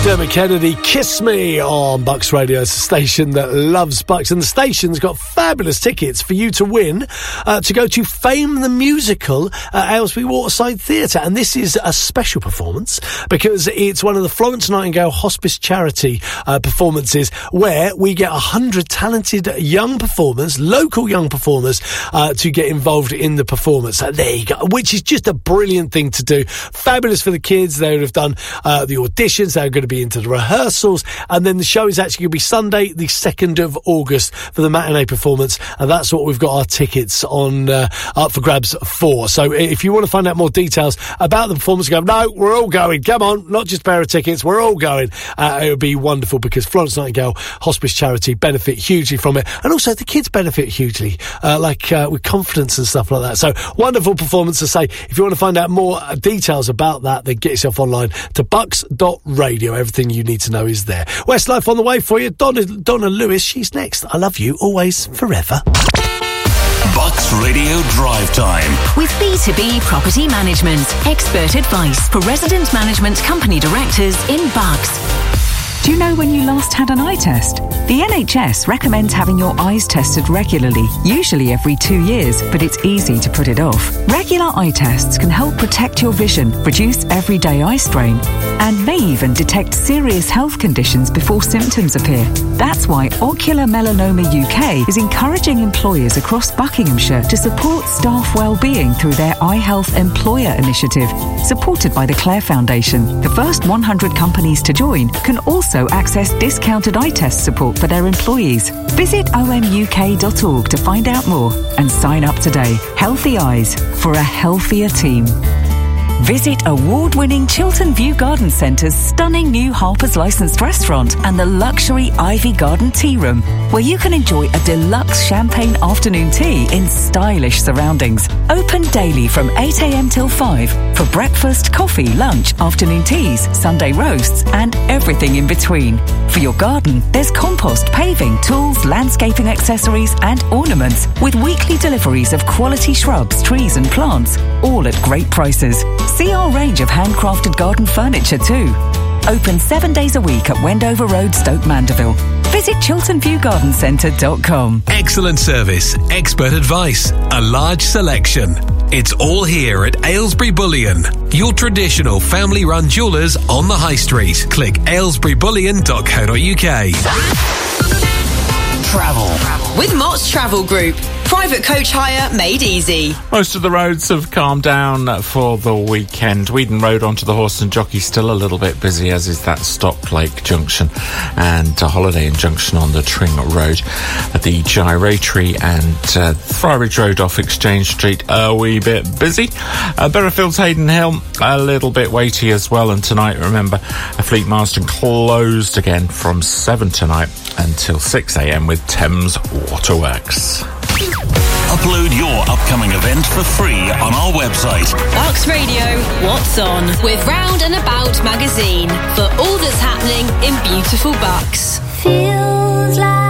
Dermot Kennedy, Kiss Me on Bucks Radio. It's a station that loves Bucks, and the station's got fabulous tickets for you to win to go to Fame the Musical at Aylesbury Waterside Theatre. And this is a special performance because it's one of the Florence Nightingale Hospice Charity performances where we get 100 talented young performers, local young performers, to get involved in the performance. There you go, which is just a brilliant thing to do. Fabulous for the kids. They would have done the auditions. They're going to be into the rehearsals, and then the show is actually going to be Sunday the 2nd of August for the matinee performance, and that's what we've got our tickets on up for grabs for. So if you want to find out more details about the performance, go, no, we're all going, come on, not just a pair of tickets, we're all going. It would be wonderful because Florence Nightingale Hospice Charity benefit hugely from it, and also the kids benefit hugely, with confidence and stuff like that. So wonderful performance to say. If you want to find out more details about that, then get yourself online to bucks.radio. Everything you need to know is there. Westlife on the way for you. Donna Lewis, she's next. I love you always, forever. Bucks Radio Drive Time. With B2B Property Management. Expert advice for resident management company directors in Bucks. Do you know when you last had an eye test? The NHS recommends having your eyes tested regularly, usually every 2 years, but it's easy to put it off. Regular eye tests can help protect your vision, reduce everyday eye strain, and may even detect serious health conditions before symptoms appear. That's why Ocular Melanoma UK is encouraging employers across Buckinghamshire to support staff well-being through their Eye Health Employer Initiative, supported by the Clare Foundation. The first 100 companies to join can also access discounted eye test support for their employees. Visit omuk.org to find out more and sign up today. Healthy eyes for a healthier team. Visit award-winning Chiltern View Garden Centre's stunning new Harper's licensed restaurant and the luxury Ivy Garden Tea Room, where you can enjoy a deluxe champagne afternoon tea in stylish surroundings. Open daily from 8 a.m. till 5 for breakfast, coffee, lunch, afternoon teas, Sunday roasts, and everything in between. For your garden, there's compost, paving, tools, landscaping accessories, and ornaments, with weekly deliveries of quality shrubs, trees, and plants, all at great prices. See our range of handcrafted garden furniture too. Open 7 days a week at Wendover Road, Stoke Mandeville. Visit chilternviewgardencentre.com. Excellent service, expert advice, a large selection. It's all here at Aylesbury Bullion, your traditional family-run jewellers on the high street. Click aylesburybullion.co.uk. Travel. With Mott's Travel Group. Private coach hire made easy. Most of the roads have calmed down for the weekend. Weedon Road onto the Horse and Jockey still a little bit busy, as is that Stocklake Junction and Holiday Inn Junction on the Tring Road. The Gyratory and Friarage Road off Exchange Street a wee bit busy. Berrowfields Hayden Hill a little bit weighty as well. And tonight, remember, Fleet Marston closed again from 7 tonight until 6 a.m. with Thames Waterworks. Upload your upcoming event for free on our website. Bucks Radio, What's On? With Round and About magazine for all that's happening in beautiful Bucks. Feels like